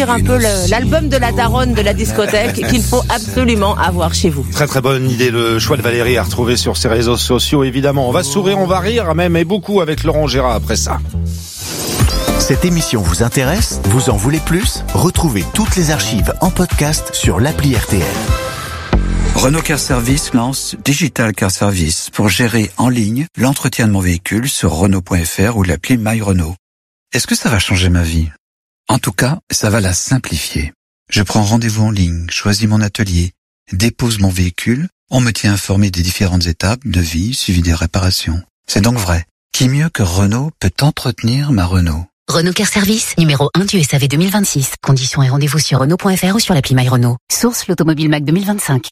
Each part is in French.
un peu l'album de la daronne de la discothèque qu'il faut absolument avoir chez vous. Très très bonne idée, le choix de Valérie à retrouver sur ses réseaux sociaux évidemment. On va sourire, on va rire même et beaucoup avec Laurent Gérard après ça. Cette émission vous intéresse ? Vous en voulez plus ? Retrouvez toutes les archives en podcast sur l'appli RTL. Renault Car Service lance Digital Car Service pour gérer en ligne l'entretien de mon véhicule sur Renault.fr ou l'appli My Renault. Est-ce que ça va changer ma vie ? En tout cas, ça va la simplifier. Je prends rendez-vous en ligne, choisis mon atelier, dépose mon véhicule, on me tient informé des différentes étapes de vie suivi des réparations. C'est donc vrai. Qui mieux que Renault peut entretenir ma Renault ? Renault Car Service, numéro 1 du SAV 2026. Conditions et rendez-vous sur Renault.fr ou sur l'appli My Renault. Source l'Automobile Mac 2025.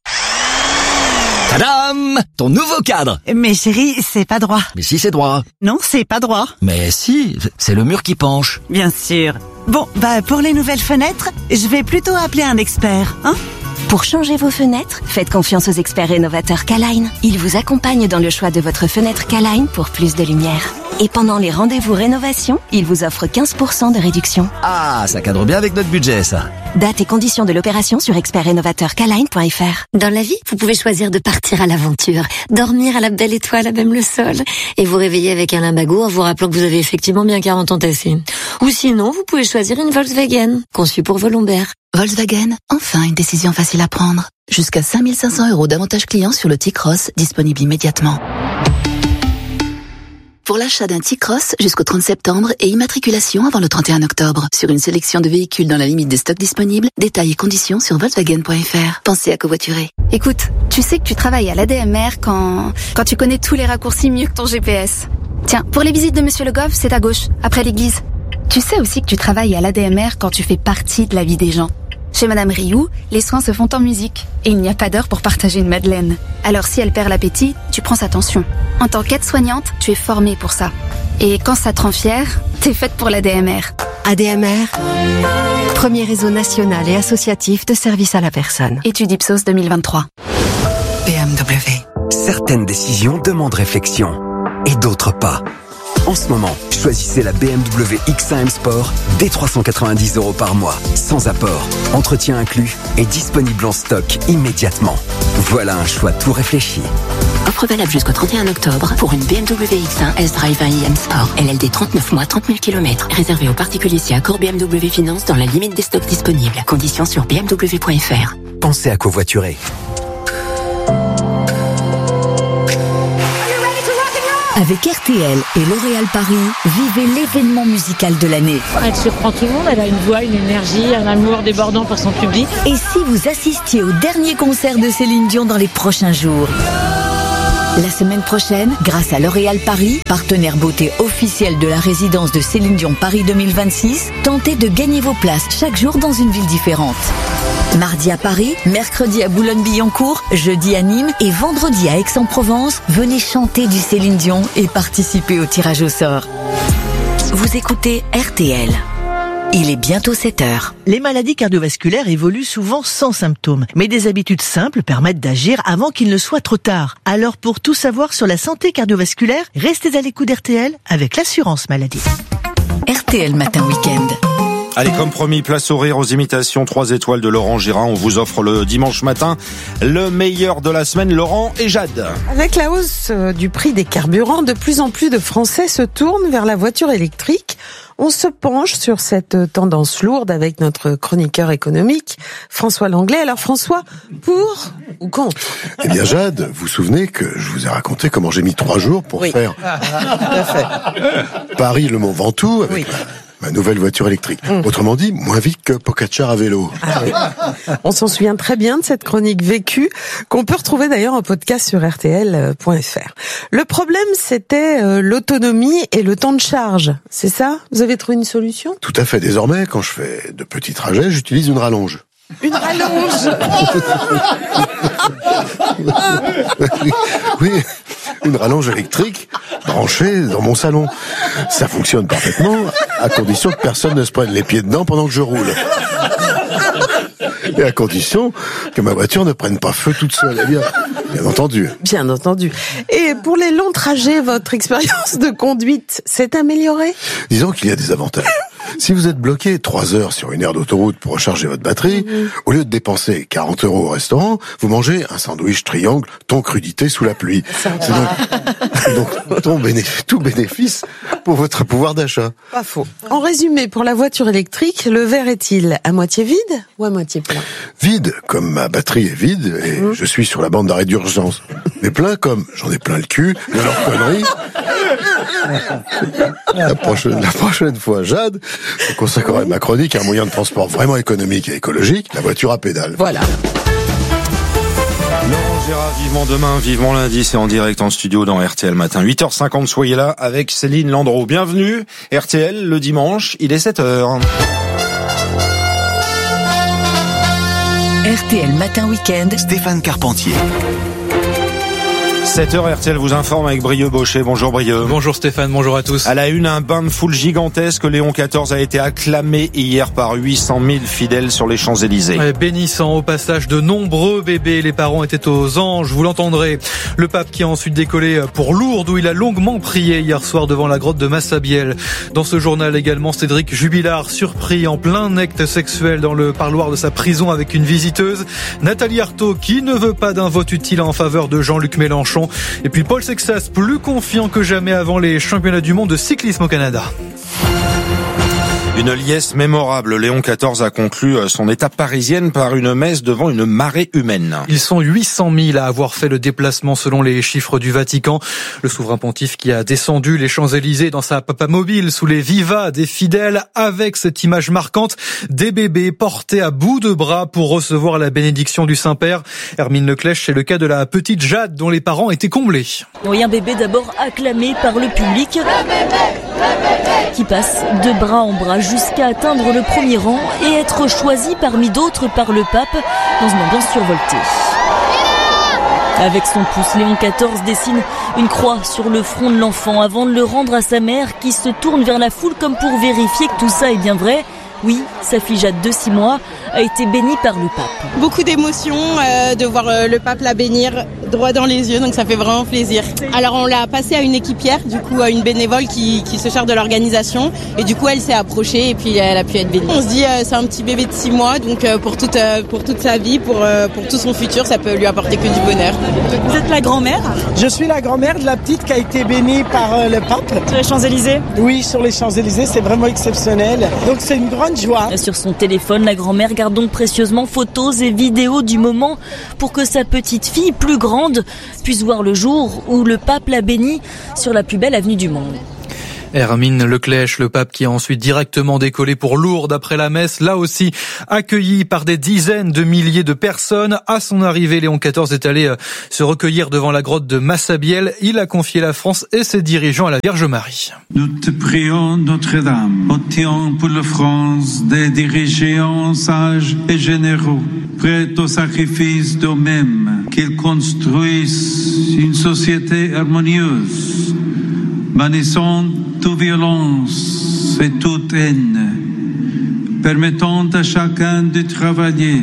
Tadam! Ton nouveau cadre! Mais chérie, c'est pas droit. Mais si, c'est droit. Non, c'est pas droit. Mais si, c'est le mur qui penche. Bien sûr. Bon, pour les nouvelles fenêtres, je vais plutôt appeler un expert, hein? Pour changer vos fenêtres, faites confiance aux experts rénovateurs K-Line. Ils vous accompagnent dans le choix de votre fenêtre K-Line pour plus de lumière. Et pendant les rendez-vous rénovation, ils vous offrent 15% de réduction. Ah, ça cadre bien avec notre budget, ça. Date et conditions de l'opération sur expertrénovateurkline.fr. Dans la vie, vous pouvez choisir de partir à l'aventure, dormir à la belle étoile à même le sol, et vous réveiller avec un lumbago en vous rappelant que vous avez effectivement bien 40 ans tassés. Ou sinon, vous pouvez choisir une Volkswagen, conçue pour vos lombaires. Volkswagen, enfin une décision facile à prendre. Jusqu'à 5 500 € d'avantages clients sur le T-Cross, disponible immédiatement. Pour l'achat d'un T-Cross jusqu'au 30 septembre et immatriculation avant le 31 octobre. Sur une sélection de véhicules dans la limite des stocks disponibles, détails et conditions sur Volkswagen.fr. Pensez à covoiturer. Écoute, tu sais que tu travailles à l'ADMR quand tu connais tous les raccourcis mieux que ton GPS. Tiens, pour les visites de Monsieur Le Goff, c'est à gauche, après l'église. Tu sais aussi que tu travailles à l'ADMR quand tu fais partie de la vie des gens. Chez Madame Rioux, les soins se font en musique et il n'y a pas d'heure pour partager une madeleine. Alors si elle perd l'appétit, tu prends sa tension. En tant qu'aide-soignante, tu es formée pour ça. Et quand ça te rend fière, t'es faite pour l'ADMR. ADMR, premier réseau national et associatif de services à la personne. Étude Ipsos 2023. BMW. Certaines décisions demandent réflexion et d'autres pas. En ce moment, choisissez la BMW X1 M Sport dès 390 € par mois, sans apport, entretien inclus et disponible en stock immédiatement. Voilà un choix tout réfléchi. Offre valable jusqu'au 31 octobre pour une BMW X1 S-Drive 1 IM Sport. LLD 39 mois, 30 000 km. Réservé aux particuliers si accord BMW Finance dans la limite des stocks disponibles. Conditions sur bmw.fr. Pensez à covoiturer. Avec RTL et L'Oréal Paris, vivez l'événement musical de l'année. Elle surprend tout le monde, elle a une voix, une énergie, un amour débordant pour son public. Et si vous assistiez au dernier concert de Céline Dion dans les prochains jours ? La semaine prochaine, grâce à L'Oréal Paris, partenaire beauté officiel de la résidence de Céline Dion Paris 2026, tentez de gagner vos places chaque jour dans une ville différente. Mardi à Paris, mercredi à Boulogne-Billancourt, jeudi à Nîmes et vendredi à Aix-en-Provence, venez chanter du Céline Dion et participer au tirage au sort. Vous écoutez RTL. Il est bientôt 7h. Les maladies cardiovasculaires évoluent souvent sans symptômes, mais des habitudes simples permettent d'agir avant qu'il ne soit trop tard. Alors pour tout savoir sur la santé cardiovasculaire, restez à l'écoute d'RTL avec l'assurance maladie. RTL Matin Week-end. Allez, comme promis, place au rire, aux imitations 3 étoiles de Laurent Gérard. On vous offre le dimanche matin le meilleur de la semaine, Laurent et Jade. Avec la hausse du prix des carburants, de plus en plus de Français se tournent vers la voiture électrique. On se penche sur cette tendance lourde avec notre chroniqueur économique, François Langlais. Alors François, pour ou contre ? Eh bien Jade, vous vous souvenez que je vous ai raconté comment j'ai mis 3 jours pour faire Paris-Le Mont Ventoux avec ma nouvelle voiture électrique. Autrement dit, moins vite que Pogacar à vélo. Ah oui. On s'en souvient très bien de cette chronique vécue, qu'on peut retrouver d'ailleurs en podcast sur rtl.fr. Le problème, c'était l'autonomie et le temps de charge. C'est ça ? Vous avez trouvé une solution ? Tout à fait. Désormais, quand je fais de petits trajets, j'utilise une rallonge. Une rallonge. Oui, une rallonge électrique branchée dans mon salon. Ça fonctionne parfaitement, à condition que personne ne se prenne les pieds dedans pendant que je roule. Et à condition que ma voiture ne prenne pas feu toute seule. Bien entendu. Bien entendu. Et pour les longs trajets, votre expérience de conduite s'est améliorée ? Disons qu'il y a des avantages. Si vous êtes bloqué 3 heures sur une aire d'autoroute pour recharger votre batterie, au lieu de dépenser 40 € au restaurant, vous mangez un sandwich triangle thon crudité sous la pluie. C'est donc tout bénéfice pour votre pouvoir d'achat. Pas faux. En résumé, pour la voiture électrique, le verre est-il à moitié vide ou à moitié plein? Vide, comme ma batterie est vide et je suis sur la bande d'arrêt d'urgence. Mais plein comme j'en ai plein le cul de leurs conneries. La prochaine fois, Jade, je consacrerai ma chronique à un moyen de transport vraiment économique et écologique, la voiture à pédale. Voilà. Laurent Gérard, vivement demain, vivement lundi, c'est en direct en studio dans RTL Matin. 8h50, soyez là avec Céline Landreau. Bienvenue, RTL, le dimanche, il est 7h. RTL Matin Week-end, Stéphane Carpentier. 7h, RTL vous informe avec Brieux Baucher. Bonjour Brieux. Bonjour Stéphane, bonjour à tous. À la une, un bain de foule gigantesque. Léon XIV a été acclamé hier par 800 000 fidèles sur les Champs-Élysées. Bénissant au passage de nombreux bébés. Les parents étaient aux anges, vous l'entendrez. Le pape qui a ensuite décollé pour Lourdes, où il a longuement prié hier soir devant la grotte de Massabielle. Dans ce journal également, Cédric Jubilard, surpris en plein acte sexuel dans le parloir de sa prison avec une visiteuse. Nathalie Arthaud, qui ne veut pas d'un vote utile en faveur de Jean-Luc Mélenchon. Et puis Paul Sexas, plus confiant que jamais avant les championnats du monde de cyclisme au Canada. Une liesse mémorable. Léon XIV a conclu son étape parisienne par une messe devant une marée humaine. Ils sont 800 000 à avoir fait le déplacement selon les chiffres du Vatican. Le souverain pontife qui a descendu les Champs-Élysées dans sa papamobile sous les vivas des fidèles avec cette image marquante des bébés portés à bout de bras pour recevoir la bénédiction du Saint-Père. Hermine Leclèche, c'est le cas de la petite Jade dont les parents étaient comblés. Oui, un bébé d'abord acclamé par le public qui passe de bras en bras jusqu'à atteindre le premier rang et être choisi parmi d'autres par le pape dans une ambiance survoltée. Avec son pouce, Léon XIV dessine une croix sur le front de l'enfant avant de le rendre à sa mère qui se tourne vers la foule comme pour vérifier que tout ça est bien vrai. Oui, sa fille Jade de 6 mois a été bénie par le pape. Beaucoup d'émotions de voir le pape la bénir droit dans les yeux, donc ça fait vraiment plaisir. Alors on l'a passé à une équipière, du coup à une bénévole qui se charge de l'organisation, et du coup elle s'est approchée et puis elle a pu être bénie. On se dit c'est un petit bébé de 6 mois, donc pour toute sa vie, pour tout son futur, ça peut lui apporter que du bonheur. Vous êtes la grand-mère ? Je suis la grand-mère de la petite qui a été bénie par le pape. Sur les Champs-Élysées ? Oui, sur les Champs-Élysées, c'est vraiment exceptionnel. Donc c'est une grande joie. Sur son téléphone, la grand-mère garde donc précieusement photos et vidéos du moment pour que sa petite fille, plus grande, puisse voir le jour où le pape l'a bénie sur la plus belle avenue du monde. Hermine Leclèche, le pape qui a ensuite directement décollé pour Lourdes après la messe, là aussi accueilli par des dizaines de milliers de personnes. À son arrivée, Léon XIV est allé se recueillir devant la grotte de Massabielle. Il a confié la France et ses dirigeants à la Vierge Marie. Nous te prions, Notre-Dame, obtiens pour la France des dirigeants sages et généreux, prêts au sacrifice d'eux-mêmes, qu'ils construisent une société harmonieuse, bannissant toute violence et toute haine, permettant à chacun de travailler,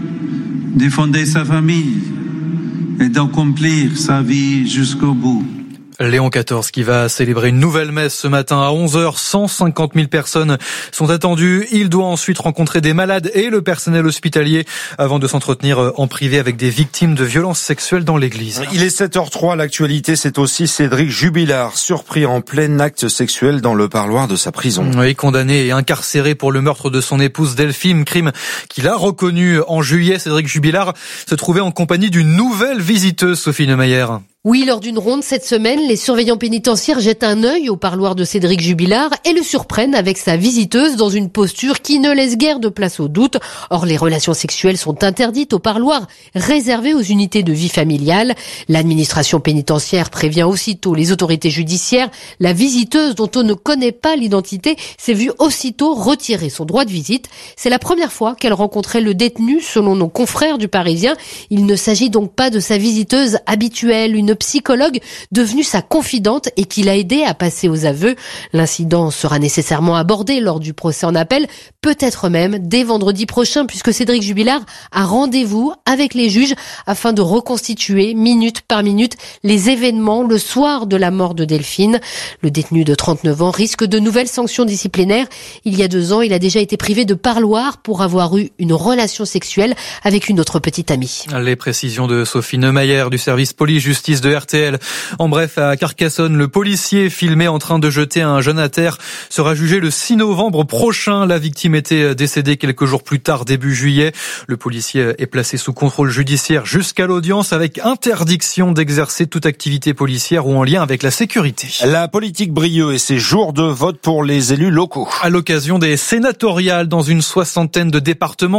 de fonder sa famille et d'accomplir sa vie jusqu'au bout. Léon XIV qui va célébrer une nouvelle messe ce matin à 11h. 150 000 personnes sont attendues. Il doit ensuite rencontrer des malades et le personnel hospitalier avant de s'entretenir en privé avec des victimes de violences sexuelles dans l'église. Il est 7h03. L'actualité, c'est aussi Cédric Jubilard, surpris en plein acte sexuel dans le parloir de sa prison. Oui, condamné et incarcéré pour le meurtre de son épouse Delphine, crime qu'il a reconnu en juillet. Cédric Jubilard se trouvait en compagnie d'une nouvelle visiteuse, Sophie Neumayer. Oui, lors d'une ronde cette semaine, les surveillants pénitentiaires jettent un œil au parloir de Cédric Jubilard et le surprennent avec sa visiteuse dans une posture qui ne laisse guère de place au doute. Or, les relations sexuelles sont interdites au parloir, réservé aux unités de vie familiale. L'administration pénitentiaire prévient aussitôt les autorités judiciaires. La visiteuse, dont on ne connaît pas l'identité, s'est vue aussitôt retirer son droit de visite. C'est la première fois qu'elle rencontrait le détenu, selon nos confrères du Parisien. Il ne s'agit donc pas de sa visiteuse habituelle, une une psychologue devenue sa confidente et qui l'a aidé à passer aux aveux. L'incident sera nécessairement abordé lors du procès en appel, peut-être même dès vendredi prochain, puisque Cédric Jubilard a rendez-vous avec les juges afin de reconstituer minute par minute les événements le soir de la mort de Delphine. Le détenu de 39 ans risque de nouvelles sanctions disciplinaires. Il y a 2 ans, il a déjà été privé de parloir pour avoir eu une relation sexuelle avec une autre petite amie. Les précisions de Sophie Neumayer du service police-justice de RTL. En bref, à Carcassonne, le policier filmé en train de jeter un jeune à terre sera jugé le 6 novembre prochain. La victime était décédée quelques jours plus tard, début juillet. Le policier est placé sous contrôle judiciaire jusqu'à l'audience avec interdiction d'exercer toute activité policière ou en lien avec la sécurité. La politique Brieux et ses jours de vote pour les élus locaux. À l'occasion des sénatoriales dans une 60aine de départements,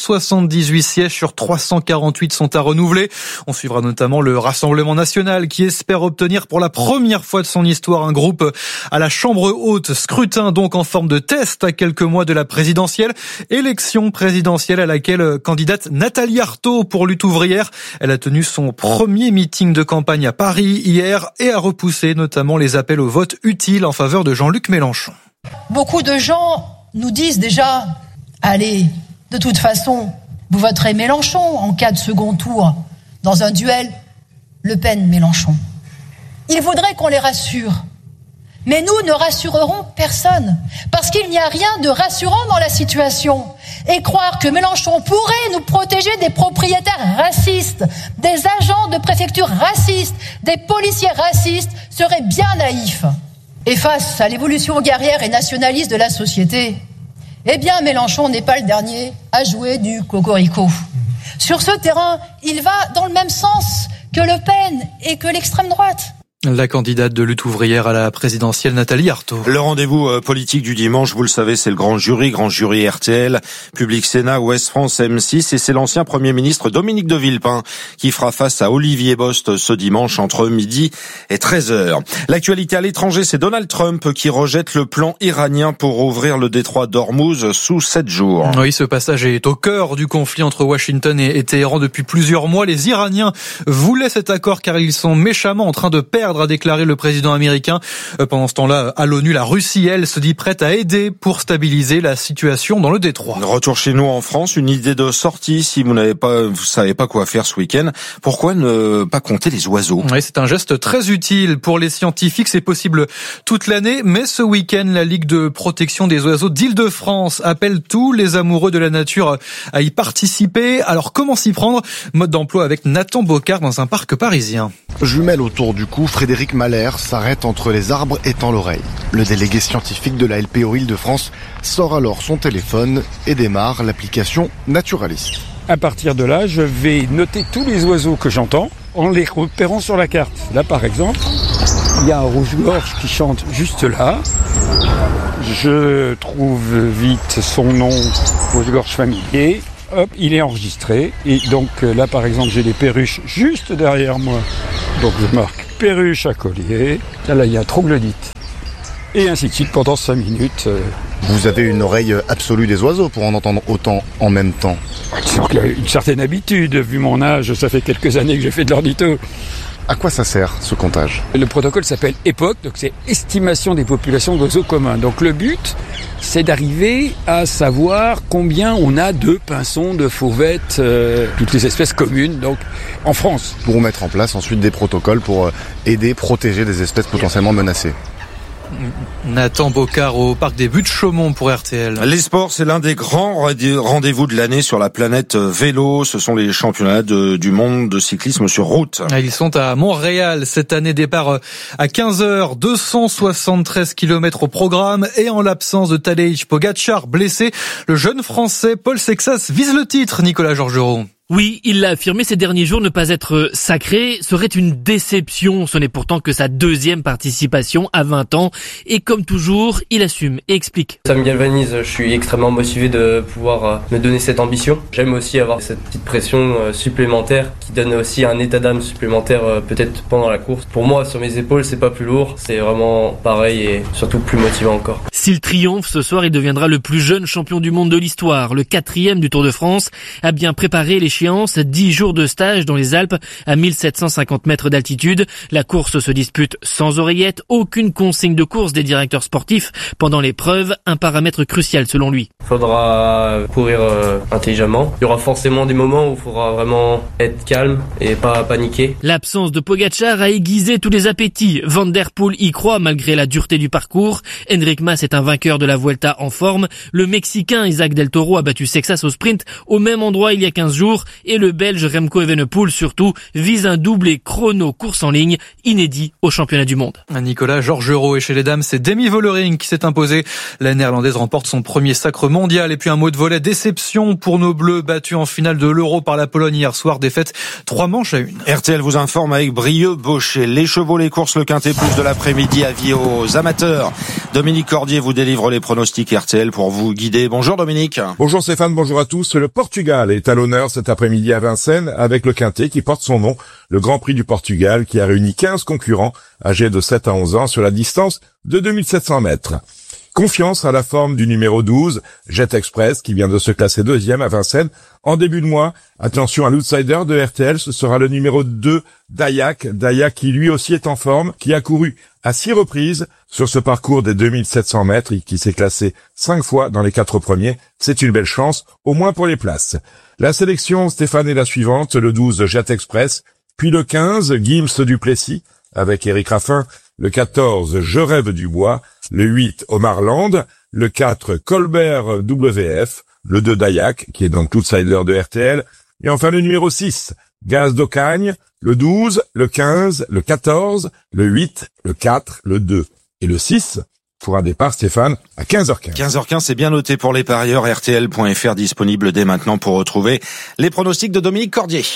178 sièges sur 348 sont à renouveler. On suivra notamment le Rassemblement national qui espère obtenir pour la première fois de son histoire un groupe à la Chambre haute. Scrutin donc en forme de test à quelques mois de la présidentielle. Élection présidentielle à laquelle candidate Nathalie Arthaud pour Lutte ouvrière. Elle a tenu son premier meeting de campagne à Paris hier et a repoussé notamment les appels au vote utile en faveur de Jean-Luc Mélenchon. Beaucoup de gens nous disent déjà « Allez, de toute façon, vous voterez Mélenchon en cas de second tour dans un duel Le Pen-Mélenchon ». Ils voudraient qu'on les rassure. Mais nous ne rassurerons personne, parce qu'il n'y a rien de rassurant dans la situation. Et croire que Mélenchon pourrait nous protéger des propriétaires racistes, des agents de préfecture racistes, des policiers racistes, serait bien naïf. Et face à l'évolution guerrière et nationaliste de la société, eh bien Mélenchon n'est pas le dernier à jouer du cocorico. Sur ce terrain, il va dans le même sens que Le Pen et que l'extrême droite. La candidate de Lutte ouvrière à la présidentielle, Nathalie Arthaud. Le rendez-vous politique du dimanche, vous le savez, c'est le grand jury RTL, Public Sénat, Ouest France, M6, et c'est l'ancien Premier ministre Dominique de Villepin qui fera face à Olivier Bost ce dimanche entre midi et 13h. L'actualité à l'étranger, c'est Donald Trump qui rejette le plan iranien pour ouvrir le détroit d'Ormuz sous 7 jours. Oui, ce passage est au cœur du conflit entre Washington et Téhéran depuis plusieurs mois. Les Iraniens voulaient cet accord car ils sont méchamment en train de perdre, a déclaré le président américain. Pendant ce temps-là, à l'ONU, la Russie, elle, se dit prête à aider pour stabiliser la situation dans le détroit. Retour chez nous en France, une idée de sortie si vous savez pas quoi faire ce week-end. Pourquoi ne pas compter les oiseaux? Oui, c'est un geste très utile pour les scientifiques. C'est possible toute l'année, mais ce week-end, la Ligue de protection des oiseaux d'Île-de-France appelle tous les amoureux de la nature à y participer. Alors, comment s'y prendre? Mode d'emploi avec Nathan Bocard dans un parc parisien. Jumelle autour du cou, Frédéric Mahler s'arrête entre les arbres et tend l'oreille. Le délégué scientifique de la LPO Île-de-France sort alors son téléphone et démarre l'application Naturaliste. À partir de là, je vais noter tous les oiseaux que j'entends en les repérant sur la carte. Là, par exemple, il y a un rouge-gorge qui chante juste là. Je trouve vite son nom, rouge-gorge familier. Hop, il est enregistré. Et donc là, par exemple, j'ai les perruches juste derrière moi. Donc je marque perruche à collier. Là, il y a un troglodyte. Et ainsi de suite pendant 5 minutes. Vous avez une oreille absolue des oiseaux pour en entendre autant en même temps. Il y a une certaine habitude, vu mon âge, ça fait quelques années que j'ai fait de l'ornitho. À quoi ça sert, ce comptage? Le protocole s'appelle EPOC, donc c'est estimation des populations d'oiseaux communs. Donc le but, c'est d'arriver à savoir combien on a de pinsons, de fauvettes, toutes les espèces communes, donc en France. Pour mettre en place ensuite des protocoles pour aider, protéger des espèces potentiellement menacées. Nathan Bocard au parc des Buttes-Chaumont pour RTL. Les sports, c'est l'un des grands rendez-vous de l'année sur la planète vélo. Ce sont les championnats du monde de cyclisme sur route. Ils sont à Montréal cette année, départ à 15h, 273 km au programme, et en l'absence de Tadej Pogačar blessé, le jeune français Paul Sexas vise le titre, Nicolas Georgerot. Oui, il l'a affirmé ces derniers jours, ne pas être sacré serait une déception. Ce n'est pourtant que sa 2e participation à 20 ans. Et comme toujours, il assume et explique. Ça me galvanise, je suis extrêmement motivé de pouvoir me donner cette ambition. J'aime aussi avoir cette petite pression supplémentaire qui donne aussi un état d'âme supplémentaire peut-être pendant la course. Pour moi, sur mes épaules, c'est pas plus lourd, c'est vraiment pareil et surtout plus motivant encore. S'il triomphe ce soir, il deviendra le plus jeune champion du monde de l'histoire. Le 4e du Tour de France a bien préparé l'échéance. 10 jours de stage dans les Alpes à 1750 mètres d'altitude. La course se dispute sans oreillette. Aucune consigne de course des directeurs sportifs pendant l'épreuve. Un paramètre crucial selon lui. Il faudra courir intelligemment. Il y aura forcément des moments où il faudra vraiment être calme et pas paniquer. L'absence de Pogačar a aiguisé tous les appétits. Van der Poel y croit malgré la dureté du parcours. Enric Mas est un vainqueur de la Vuelta en forme. Le Mexicain Isaac Del Toro a battu Sexas au sprint au même endroit il y a 15 jours. Et le Belge Remco Evenepoel surtout vise un doublé chrono course en ligne inédit au championnat du monde. Nicolas Georgerot, et chez les dames, c'est Demi Vollering qui s'est imposée. La Néerlandaise remporte son premier sacre mondial. Et puis un mot de volley, déception pour nos Bleus battus en finale de l'Euro par la Pologne hier soir. Défaite 3-1. RTL vous informe avec Brieux Baucher. Les chevaux, les courses, le quintet plus de l'après-midi, avis aux amateurs. Dominique Cordier vous délivre les pronostics RTL pour vous guider. Bonjour Dominique. Bonjour Stéphane, bonjour à tous. Le Portugal est à l'honneur cet après-midi à Vincennes avec le quintet qui porte son nom, le Grand Prix du Portugal, qui a réuni 15 concurrents âgés de 7 à 11 ans sur la distance de 2700 mètres. Confiance à la forme du numéro 12, Jet Express, qui vient de se classer 2e à Vincennes en début de mois. Attention à l'outsider de RTL, ce sera le numéro 2, Dayak qui lui aussi est en forme, qui a couru à 6 reprises sur ce parcours des 2700 mètres et qui s'est classé 5 fois dans les 4 premiers. C'est une belle chance, au moins pour les places. La sélection, Stéphane, est la suivante, le 12, Jet Express, puis le 15, Gims du Plessis, avec Eric Raffin, le 14, Je rêve du bois, le 8, Omar Land, le 4, Colbert WF, le 2, Dayak, qui est donc l'outsider de RTL, et enfin le numéro 6, Gaz d'Ocagne, le 12, le 15, le 14, le 8, le 4, le 2 et le 6, pour un départ, Stéphane, à 15h15. 15h15, c'est bien noté pour les parieurs. RTL.fr disponible dès maintenant pour retrouver les pronostics de Dominique Cordier.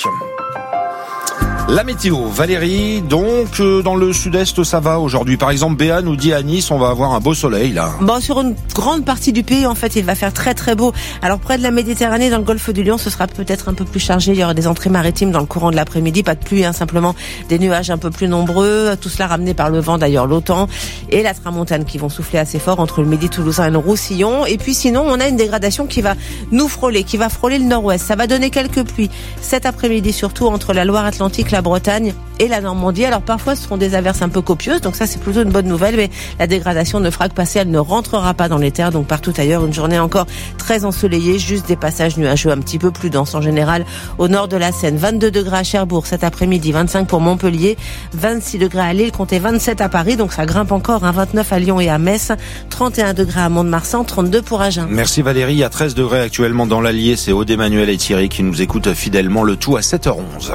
La météo, Valérie, donc dans le sud-est ça va aujourd'hui. Par exemple, Béa nous dit à Nice, on va avoir un beau soleil là. Bon, sur une grande partie du pays, en fait, il va faire très très beau. Alors près de la Méditerranée, dans le golfe du Lion, ce sera peut-être un peu plus chargé. Il y aura des entrées maritimes dans le courant de l'après-midi, pas de pluie, simplement des nuages un peu plus nombreux. Tout cela ramené par le vent d'ailleurs, l'OTAN et la tramontane qui vont souffler assez fort entre le Midi toulousain et le Roussillon. Et puis sinon, on a une dégradation qui va nous frôler, qui va frôler le nord-ouest. Ça va donner quelques pluies cet après-midi, surtout entre la Loire-Atlantique, la Bretagne et la Normandie. Alors parfois ce seront des averses un peu copieuses, donc ça c'est plutôt une bonne nouvelle, mais la dégradation ne fera que passer, elle ne rentrera pas dans les terres. Donc partout ailleurs, une journée encore très ensoleillée, juste des passages nuageux un petit peu plus denses en général au nord de la Seine. 22 degrés à Cherbourg cet après-midi, 25 pour Montpellier, 26 degrés à Lille, comptez 27 à Paris, donc ça grimpe encore, 29 à Lyon et à Metz, 31 degrés à Mont-de-Marsan, 32 pour Agen. Merci Valérie, il y a 13 degrés actuellement dans l'Allier, c'est Aude Emmanuel et Thierry qui nous écoutent fidèlement, le tout à 7h11.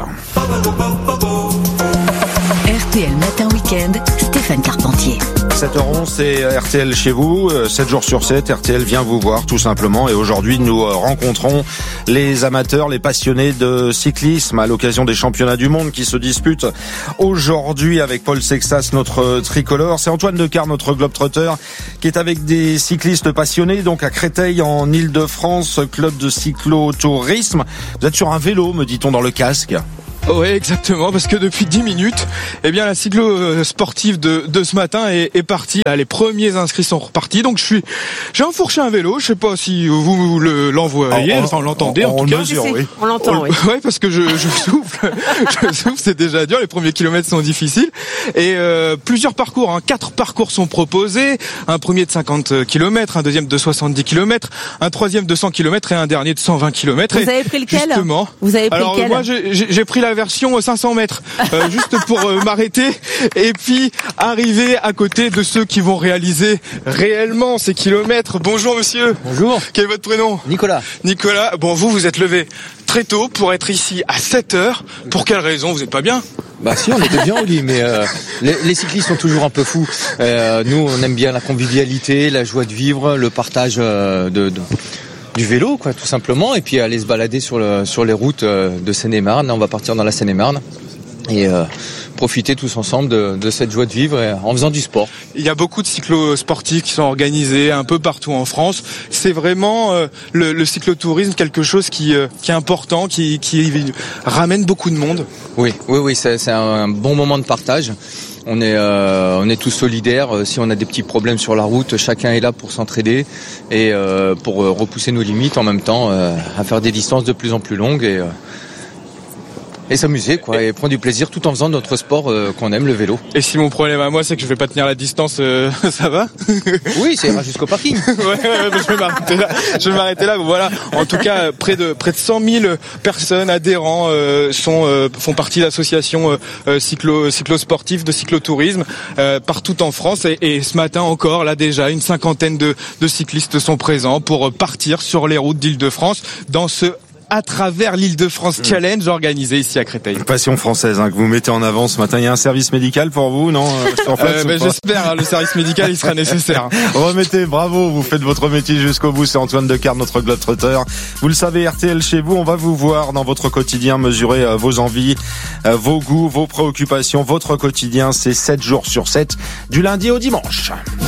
RTL Matin Week-end, Stéphane Carpentier. 7h11, c'est RTL chez vous, 7 jours sur 7, RTL vient vous voir tout simplement. Et aujourd'hui, nous rencontrons les amateurs, les passionnés de cyclisme à l'occasion des championnats du monde qui se disputent aujourd'hui avec Paul Sexas, notre tricolore. C'est Antoine Decart, notre globetrotter, qui est avec des cyclistes passionnés, donc à Créteil en Île-de-France, club de cyclotourisme. Vous êtes sur un vélo, me dit-on dans le casque. Oui, exactement, parce que depuis 10 minutes, la cyclo sportive de ce matin est partie. Là, les premiers inscrits sont repartis, donc j'ai enfourché un vélo. Je sais pas si vous l'envoyez, enfin l'entendez en tout cas. Mesure, oui. On l'entend, oui. Ouais, parce que je souffle, c'est déjà dur. Les premiers kilomètres sont difficiles et plusieurs parcours, 4 parcours sont proposés. Un premier de 50 km, un deuxième de 70 km, un troisième de 100 km et un dernier de 120 km. Vous avez pris lequel ? Justement. Vous avez pris Alors lequel ? Moi, j'ai pris la version 500 mètres, juste pour m'arrêter et puis arriver à côté de ceux qui vont réaliser réellement ces kilomètres. Bonjour monsieur. Bonjour. Quel est votre prénom ? Nicolas. Nicolas, bon vous êtes levé très tôt pour être ici à 7h. Pour quelle raison ? Vous êtes pas bien ? Bah si, on était bien au lit, mais les cyclistes sont toujours un peu fous. Nous, on aime bien la convivialité, la joie de vivre, le partage du vélo, quoi, tout simplement, et puis aller se balader sur les routes de Seine-et-Marne. On va partir dans la Seine-et-Marne et profiter tous ensemble de cette joie de vivre en faisant du sport. Il y a beaucoup de cyclo-sportifs qui sont organisés un peu partout en France. C'est vraiment le cyclotourisme quelque chose qui est important, qui ramène beaucoup de monde. Oui, c'est un bon moment de partage. On est tous solidaires. Si on a des petits problèmes sur la route, chacun est là pour s'entraider et pour repousser nos limites en même temps, à faire des distances de plus en plus longues et s'amuser et prendre du plaisir tout en faisant notre sport qu'on aime, le vélo. Et si mon problème à moi c'est que je vais pas tenir la distance, ça va? Oui, ça ira jusqu'au parking. Je vais m'arrêter là. Voilà. En tout cas, près de 100 000 personnes adhérents font partie d'associations cyclosportives, de cyclotourisme partout en France. Et ce matin encore, là déjà, une cinquantaine de cyclistes sont présents pour partir sur les routes d'Île-de-France dans ce à travers l'Île-de-France Challenge organisé ici à Créteil. Passion française que vous mettez en avant ce matin. Il y a un service médical pour vous, non? J'espère, le service médical il sera nécessaire. Remettez, bravo, vous faites votre métier jusqu'au bout. C'est Antoine Decarne, notre globetrotter. Vous le savez, RTL chez vous, on va vous voir dans votre quotidien, mesurer vos envies, vos goûts, vos préoccupations. Votre quotidien, c'est 7 jours sur 7, du lundi au dimanche.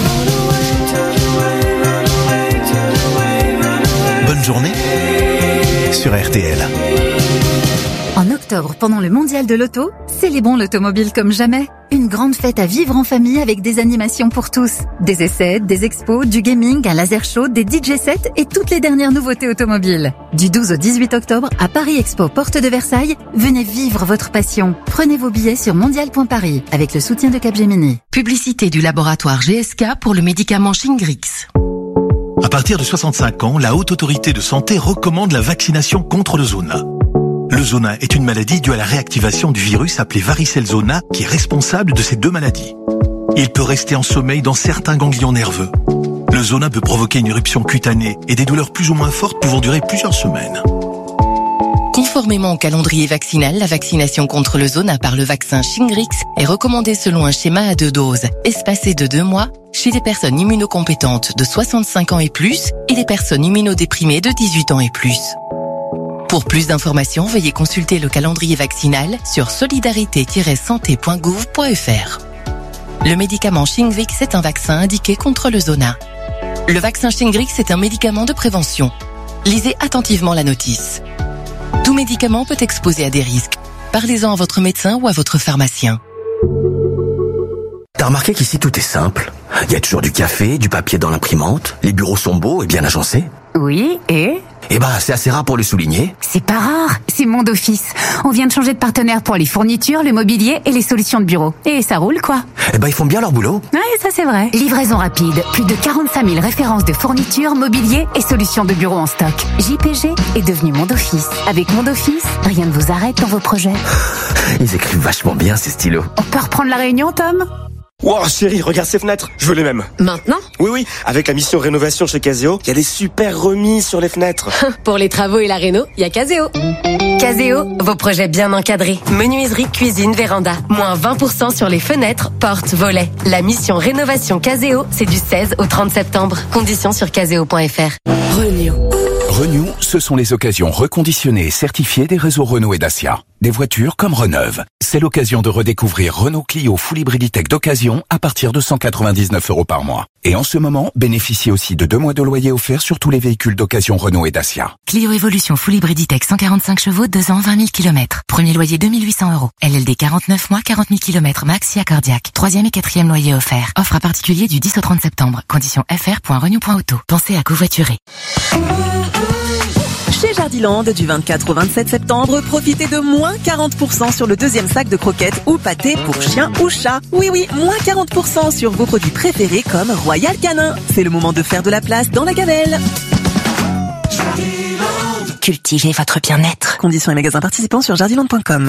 Bonne journée sur RTL. En octobre, pendant le mondial de l'auto, célébrons l'automobile comme jamais. Une grande fête à vivre en famille avec des animations pour tous. Des essais, des expos, du gaming, un laser show, des DJ sets et toutes les dernières nouveautés automobiles. Du 12 au 18 octobre, à Paris Expo, porte de Versailles, venez vivre votre passion. Prenez vos billets sur mondial.paris avec le soutien de Capgemini. Publicité du laboratoire GSK pour le médicament Shingrix. À partir de 65 ans, la Haute Autorité de Santé recommande la vaccination contre le zona. Le zona est une maladie due à la réactivation du virus appelé varicelle zona qui est responsable de ces deux maladies. Il peut rester en sommeil dans certains ganglions nerveux. Le zona peut provoquer une éruption cutanée et des douleurs plus ou moins fortes pouvant durer plusieurs semaines. Conformément au calendrier vaccinal, la vaccination contre le zona par le vaccin Shingrix est recommandée selon un schéma à 2 doses, espacé de 2 mois, chez les personnes immunocompétentes de 65 ans et plus et les personnes immunodéprimées de 18 ans et plus. Pour plus d'informations, veuillez consulter le calendrier vaccinal sur solidarité-santé.gouv.fr. Le médicament Shingrix est un vaccin indiqué contre le zona. Le vaccin Shingrix est un médicament de prévention. Lisez attentivement la notice. Tout médicament peut exposer à des risques. Parlez-en à votre médecin ou à votre pharmacien. T'as remarqué qu'ici tout est simple? Il y a toujours du café, du papier dans l'imprimante, les bureaux sont beaux et bien agencés. Oui, et c'est assez rare pour le souligner. C'est pas rare, c'est Monde Office. On vient de changer de partenaire pour les fournitures, le mobilier et les solutions de bureau. Et ça roule, quoi. Ils font bien leur boulot. Ouais, ça c'est vrai. Livraison rapide, plus de 45 000 références de fournitures, mobilier et solutions de bureau en stock. JPG est devenu Monde Office. Avec Monde Office, rien ne vous arrête dans vos projets. Ils écrivent vachement bien ces stylos. On peut reprendre la réunion, Tom? Wow, chérie, regarde ces fenêtres, je veux les mêmes. Maintenant? Oui, avec la mission rénovation chez Caseo, il y a des super remises sur les fenêtres. Pour les travaux et la réno, il y a Caseo. Caseo, vos projets bien encadrés. Menuiserie, cuisine, véranda. Moins 20% sur les fenêtres, portes, volets. La mission rénovation Caseo, c'est du 16 au 30 septembre. Conditions sur caseo.fr. Renew, ce sont les occasions reconditionnées et certifiées des réseaux Renault et Dacia. Des voitures comme Reneuve. C'est l'occasion de redécouvrir Renault Clio Full Hybrid Tech d'occasion à partir de 199 € par mois. Et en ce moment, bénéficiez aussi de 2 mois de loyer offert sur tous les véhicules d'occasion Renault et Dacia. Clio Evolution Full Hybrid Tech 145 chevaux, 2 ans, 20 000 km. Premier loyer 2 800 €. LLD 49 mois, 40 000 km max, si accordiaque. 3e et 4e loyer offert. Offre à particulier du 10 au 30 septembre. Conditions fr.renew.auto. Pensez à covoiturer. Chez Jardiland, du 24 au 27 septembre, profitez de moins 40% sur le 2e sac de croquettes ou pâté pour chien ou chat. Oui, moins 40% sur vos produits préférés comme Royal Canin. C'est le moment de faire de la place dans la gamelle. Cultivez votre bien-être. Conditions et magasins participants sur jardiland.com.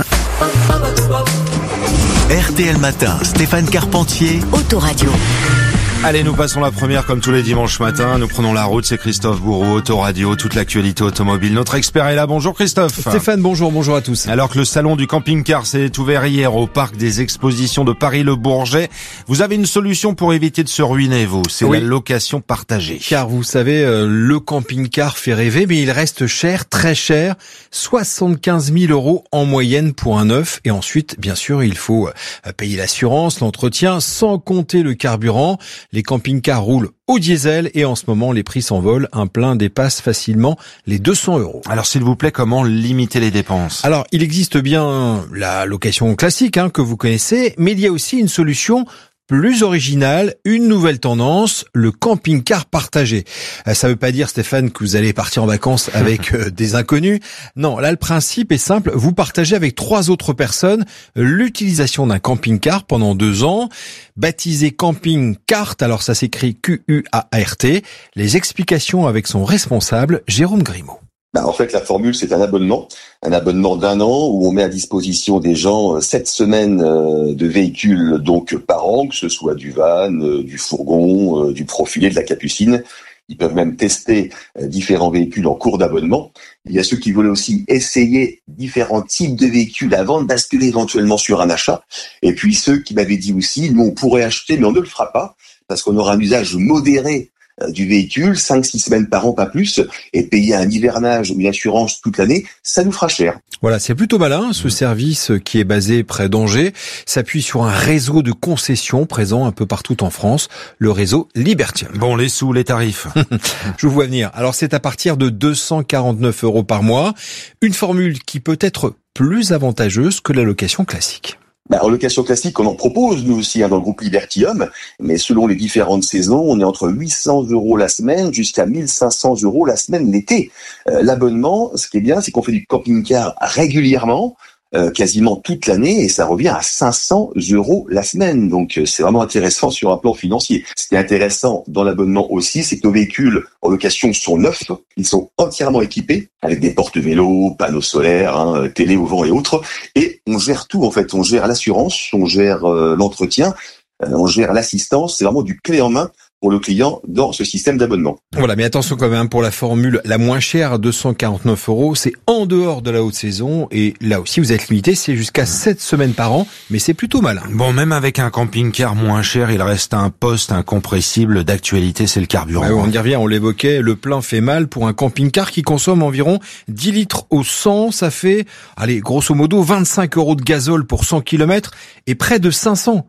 RTL Matin, Stéphane Carpentier, Autoradio. Allez, nous passons la première comme tous les dimanches matins. Nous prenons la route, c'est Christophe Bourreau, Autoradio, toute l'actualité automobile. Notre expert est là. Bonjour Christophe. Stéphane, bonjour à tous. Alors que le salon du camping-car s'est ouvert hier au parc des expositions de Paris-le-Bourget, vous avez une solution pour éviter de se ruiner, vous. C'est la location partagée. Car vous savez, le camping-car fait rêver, mais il reste cher, très cher. 75 000 € en moyenne pour un neuf. Et ensuite, bien sûr, il faut payer l'assurance, l'entretien, sans compter le carburant. Les camping-cars roulent au diesel et en ce moment, les prix s'envolent. Un plein dépasse facilement les 200 €. Alors, s'il vous plaît, comment limiter les dépenses? Alors, il existe bien la location classique que vous connaissez, mais il y a aussi une solution plus original, une nouvelle tendance, le camping-car partagé. Ça veut pas dire, Stéphane, que vous allez partir en vacances avec des inconnus. Non, là, le principe est simple. Vous partagez avec 3 autres personnes l'utilisation d'un camping-car pendant 2 ans. Baptisé Camping Cart, alors ça s'écrit Q-U-A-R-T. Les explications avec son responsable, Jérôme Grimaud. En fait, la formule, c'est un abonnement d'1 an où on met à disposition des gens 7 semaines de véhicules donc par an, que ce soit du van, du fourgon, du profilé, de la capucine. Ils peuvent même tester différents véhicules en cours d'abonnement. Il y a ceux qui voulaient aussi essayer différents types de véhicules avant de basculer éventuellement sur un achat. Et puis ceux qui m'avaient dit aussi, nous on pourrait acheter, mais on ne le fera pas parce qu'on aura un usage modéré du véhicule, 5-6 semaines par an, pas plus, et payer un hivernage ou une assurance toute l'année, ça nous fera cher. Voilà, c'est plutôt malin. Ce service qui est basé près d'Angers s'appuie sur un réseau de concessions présent un peu partout en France, le réseau Libertium. Bon, les sous, les tarifs. Je vous vois venir. Alors, c'est à partir de 249 € par mois. Une formule qui peut être plus avantageuse que la location classique. En location classique, on en propose, nous aussi, dans le groupe Libertium, mais selon les différentes saisons, on est entre 800 € la semaine jusqu'à 1500 € la semaine l'été. L'abonnement, ce qui est bien, c'est qu'on fait du camping-car régulièrement, quasiment toute l'année, et ça revient à 500 € la semaine. Donc c'est vraiment intéressant sur un plan financier. Ce qui est intéressant dans l'abonnement aussi, c'est que nos véhicules en location sont neufs, ils sont entièrement équipés, avec des porte-vélos, panneaux solaires, télé au vent et autres, et on gère tout en fait. On gère l'assurance, on gère l'entretien, on gère l'assistance, c'est vraiment du clé en main pour le client dans ce système d'abonnement. Voilà, mais attention quand même pour la formule la moins chère, 249 €, c'est en dehors de la haute saison et là aussi vous êtes limité, c'est jusqu'à 7 semaines par an, mais c'est plutôt malin. Bon, même avec un camping-car moins cher, il reste un poste incompressible d'actualité, c'est le carburant. Ouais, on y revient, on l'évoquait, le plein fait mal pour un camping-car qui consomme environ 10 litres au 100, ça fait, allez, grosso modo 25 € de gazole pour 100 km et près de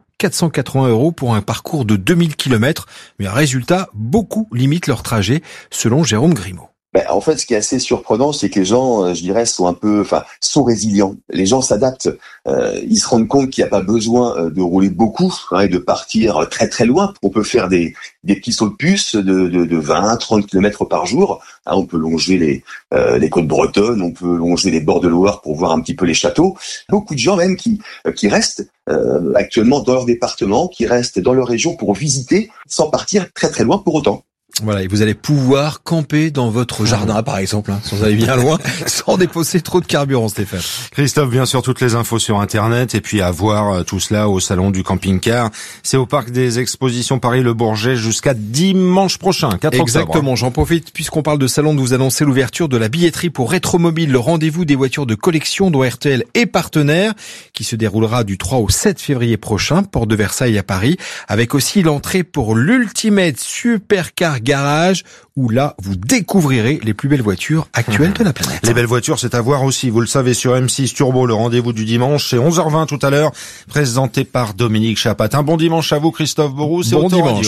480 € pour un parcours de 2000 km. Mais résultat, beaucoup limitent leur trajet, selon Jérôme Grimaud. En fait, ce qui est assez surprenant, c'est que les gens, je dirais, sont résilients. Les gens s'adaptent. Ils se rendent compte qu'il n'y a pas besoin de rouler beaucoup et de partir très très loin. On peut faire des petits sauts de puce de 20-30 km par jour. On peut longer les côtes bretonnes, on peut longer les bords de Loire pour voir un petit peu les châteaux. Beaucoup de gens même qui restent actuellement dans leur département, qui restent dans leur région pour visiter sans partir très très loin pour autant. Voilà, et vous allez pouvoir camper dans votre jardin, par exemple, sans aller bien loin, sans déposer trop de carburant, Stéphane. Christophe, bien sûr, toutes les infos sur Internet, et puis à voir tout cela au salon du camping-car. C'est au parc des expositions Paris-Le Bourget jusqu'à dimanche prochain, 4 octobre. Exactement, j'en profite, puisqu'on parle de salon, de vous annoncer l'ouverture de la billetterie pour Rétromobile, le rendez-vous des voitures de collection dont RTL est partenaire, qui se déroulera du 3 au 7 février prochain, porte de Versailles à Paris, avec aussi l'entrée pour l'Ultimate Supercar Garage, où là, vous découvrirez les plus belles voitures actuelles de la planète. Les belles voitures, c'est à voir aussi, vous le savez, sur M6 Turbo, le rendez-vous du dimanche, c'est 11h20 tout à l'heure, présenté par Dominique Chapat. Un bon dimanche à vous, Christophe Borou, c'est bon dimanche.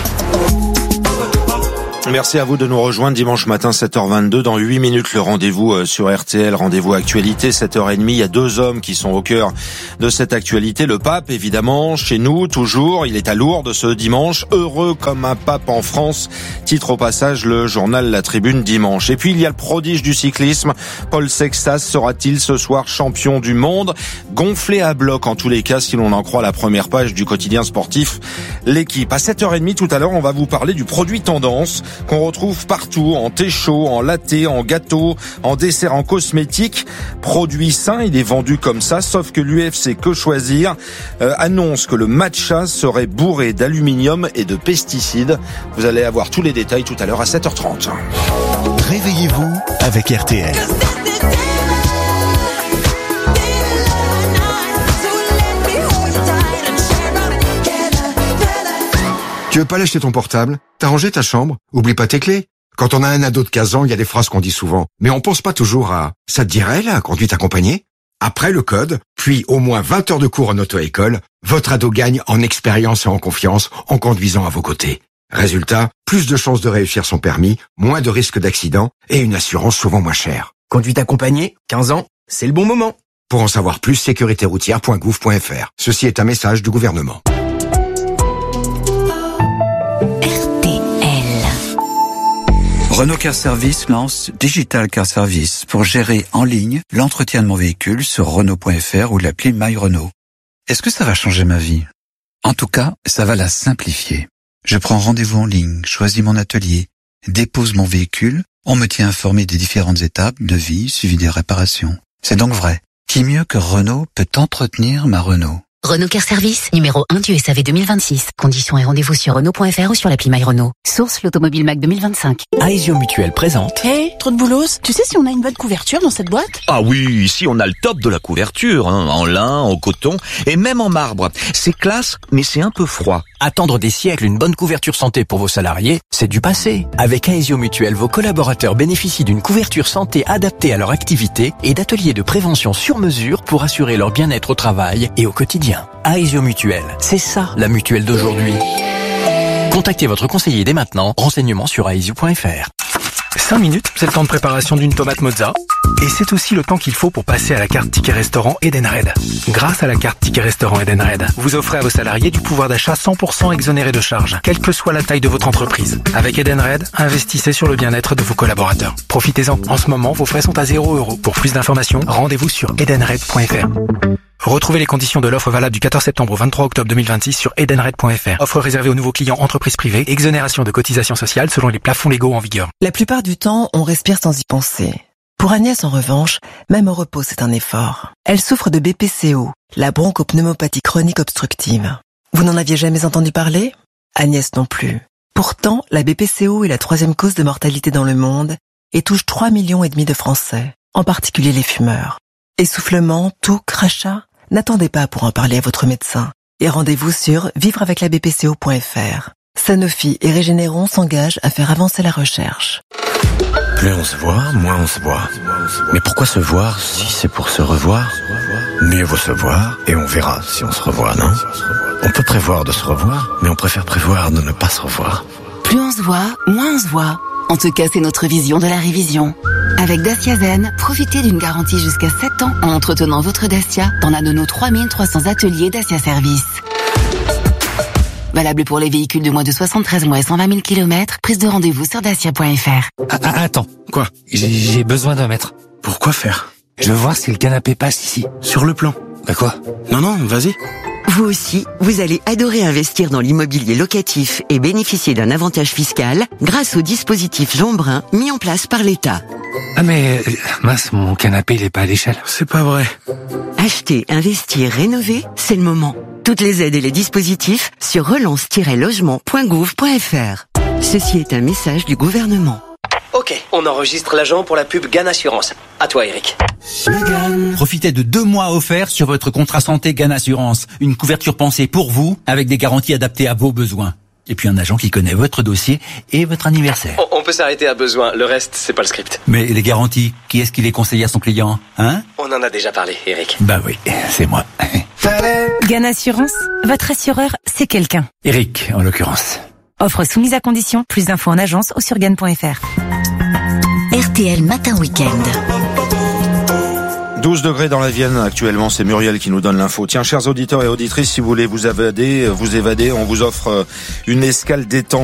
Merci à vous de nous rejoindre dimanche matin 7h22. Dans 8 minutes, le rendez-vous sur RTL, rendez-vous actualité, 7h30. Il y a 2 hommes qui sont au cœur de cette actualité. Le pape, évidemment, chez nous, toujours. Il est à Lourdes ce dimanche. Heureux comme un pape en France. Titre au passage le journal La Tribune dimanche. Et puis, il y a le prodige du cyclisme. Paul Sexas sera-t-il ce soir champion du monde? Gonflé à bloc, en tous les cas, si l'on en croit la première page du quotidien sportif L'Équipe. À 7h30 tout à l'heure, on va vous parler du produit tendance qu'on retrouve partout, en thé chaud, en latte, en gâteau, en dessert, en cosmétique. Produit sain, il est vendu comme ça, sauf que l'UFC Que Choisir annonce que le matcha serait bourré d'aluminium et de pesticides. Vous allez avoir tous les détails tout à l'heure à 7h30. Réveillez-vous avec RTL. Tu veux pas l'acheter ton portable? T'as rangé ta chambre? Oublie pas tes clés. Quand on a un ado de 15 ans, il y a des phrases qu'on dit souvent. Mais on pense pas toujours à « ça te dirait, la conduite accompagnée ?» Après le code, puis au moins 20 heures de cours en auto-école, votre ado gagne en expérience et en confiance en conduisant à vos côtés. Résultat, plus de chances de réussir son permis, moins de risques d'accident et une assurance souvent moins chère. Conduite accompagnée, 15 ans, c'est le bon moment. Pour en savoir plus, sécuritéroutière.gouv.fr. Ceci est un message du gouvernement. Renault Car Service lance Digital Car Service pour gérer en ligne l'entretien de mon véhicule sur Renault.fr ou l'appli My Renault. Est-ce que ça va changer ma vie? En tout cas, ça va la simplifier. Je prends rendez-vous en ligne, choisis mon atelier, dépose mon véhicule, on me tient informé des différentes étapes, devis, suivi des réparations. C'est donc vrai. Qui mieux que Renault peut entretenir ma Renault? Renault Car Service, numéro 1 du SAV 2026. Conditions et rendez-vous sur Renault.fr ou sur l'appli My Renault. Source l'Automobile Mac 2025. Aesio Mutuel présente. Hey, trop de boulos. Tu sais si on a une bonne couverture dans cette boîte? Ah oui, ici on a le top de la couverture, en lin, en coton et même en marbre. C'est classe, mais c'est un peu froid. Attendre des siècles une bonne couverture santé pour vos salariés, c'est du passé. Avec Aesio Mutuel, vos collaborateurs bénéficient d'une couverture santé adaptée à leur activité et d'ateliers de prévention sur mesure pour assurer leur bien-être au travail et au quotidien. Aesio Mutuel, c'est ça la mutuelle d'aujourd'hui. Contactez votre conseiller dès maintenant. Renseignements sur aesio.fr. 5 minutes, c'est le temps de préparation d'une tomate mozza. Et c'est aussi le temps qu'il faut pour passer à la carte Ticket Restaurant Edenred. Grâce à la carte Ticket Restaurant Edenred, vous offrez à vos salariés du pouvoir d'achat 100% exonéré de charges, quelle que soit la taille de votre entreprise. Avec Edenred, investissez sur le bien-être de vos collaborateurs. Profitez-en. En ce moment, vos frais sont à 0 €. Pour plus d'informations, rendez-vous sur edenred.fr. Retrouvez les conditions de l'offre valable du 14 septembre au 23 octobre 2026 sur edenred.fr. Offre réservée aux nouveaux clients entreprises privées. Exonération de cotisations sociales selon les plafonds légaux en vigueur. La plupart du temps, on respire sans y penser. Pour Agnès, en revanche, même au repos, c'est un effort. Elle souffre de BPCO, la bronchopneumopathie chronique obstructive. Vous n'en aviez jamais entendu parler? Agnès non plus. Pourtant, la BPCO est la 3e cause de mortalité dans le monde et touche 3,5 millions de Français, en particulier les fumeurs. Essoufflement, toux, crachat? N'attendez pas pour en parler à votre médecin. Et rendez-vous sur vivreaveclabpco.fr. Sanofi et Régénéron s'engagent à faire avancer la recherche. Plus on se voit, moins on se voit. Mais pourquoi se voir si c'est pour se revoir? Mieux vaut se voir et on verra si on se revoit, non? On peut prévoir de se revoir, mais on préfère prévoir de ne pas se revoir. Plus on se voit, moins on se voit. En tout cas, c'est notre vision de la révision. Avec Dacia Zen, profitez d'une garantie jusqu'à 7 ans en entretenant votre Dacia dans l'un de nos 3300 ateliers Dacia Service. Valable pour les véhicules de moins de 73 mois et 120 000 km. Prise de rendez-vous sur dacia.fr. Attends. Quoi? J'ai besoin d'un mètre. Pourquoi faire? Je veux voir si le canapé passe ici. Sur le plan. Bah quoi? Non, vas-y. Vous aussi, vous allez adorer investir dans l'immobilier locatif et bénéficier d'un avantage fiscal grâce au dispositif Jeanbrun mis en place par l'État. Ah mais, mince, mon canapé il est pas à l'échelle. C'est pas vrai. Acheter, investir, rénover, c'est le moment. Toutes les aides et les dispositifs sur relance-logement.gouv.fr. Ceci est un message du gouvernement. Ok, on enregistre l'agent pour la pub GAN Assurance. À toi, Eric. Profitez de 2 mois offerts sur votre contrat santé GAN Assurance. Une couverture pensée pour vous, avec des garanties adaptées à vos besoins. Et puis un agent qui connaît votre dossier et votre anniversaire. On peut s'arrêter à besoin, le reste, c'est pas le script. Mais les garanties, qui est-ce qui les conseille à son client, hein? On en a déjà parlé, Eric. Bah oui, c'est moi. GAN Assurance, votre assureur, c'est quelqu'un. Eric, en l'occurrence. Offre soumise à condition, plus d'infos en agence ou sur GAN.fr. RTL Matin Week-end. 12 degrés dans la Vienne actuellement, c'est Muriel qui nous donne l'info. Tiens, chers auditeurs et auditrices, si vous voulez vous évader, on vous offre une escale détente.